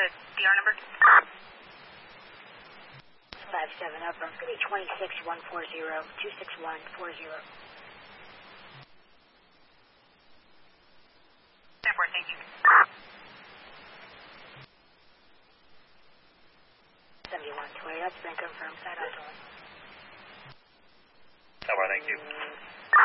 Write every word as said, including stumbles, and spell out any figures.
the D R number? five seven up. It's going to be two six one four zero, two six one four zero. Airport, thank you. seventy-one twenty, that's been confirmed. Side out, Tower, thank you.